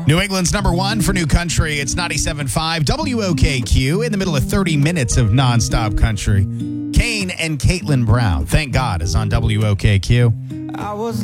New England's number one for new country. It's 97.5 WOKQ in the middle of 30 minutes of nonstop country. Kane and Caitlin Brown, Thank God, is on WOKQ.